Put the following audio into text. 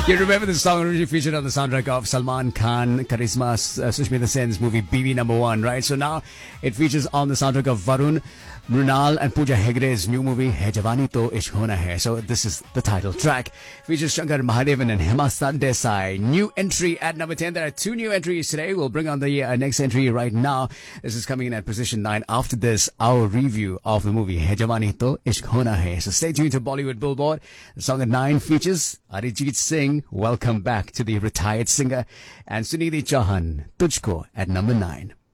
You remember the song originally featured on the soundtrack of Salman Khan, Karisma, Sushmita Sen's movie BB Number One, right? So now it features on the soundtrack of Varun, Mrunal and Pooja Hegde's new movie Hai Jawani To Ishq Hona Hai. So this is the title track. Features Shankar Mahadevan and Hema Desai. New entry at number 10. There are two new entries today. We'll bring on the next entry right now. This is coming in at position 9. After this, our review of the movie Hai Jawani To Ishq Hona Hai. So stay tuned to Bollywood Billboard. The song at 9 features Arijit Singh. Welcome back to the retired singer. And Sunidhi Chauhan, Tujhko at number 9.